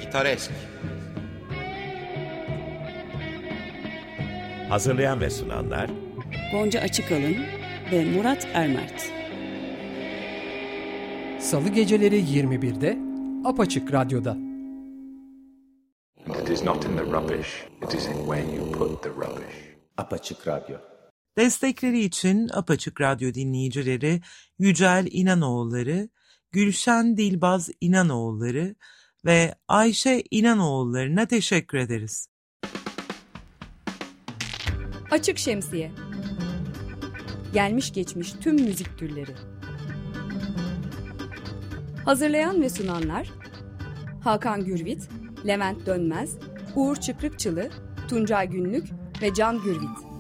Gitaresk. Hazırlayan ve sunanlar Gonca Açıkalın ve Murat Ermert. Salı geceleri 21'de Apaçık Radyo'da. It is not in the rubbish, it is in where you put the rubbish. Apaçık Radyo. Destekleri için Apaçık Radyo dinleyicileri Yücel İnanoğulları, Gülşen Dilbaz İnanoğulları ve Ayşe İnanoğulları'na teşekkür ederiz. Açık Şemsiye. Gelmiş geçmiş tüm müzik türleri. Hazırlayan ve sunanlar Hakan Gürvit, Levent Dönmez, Uğur Çıkrıkçılı, Tuncay Günlük ve Can Gürvit.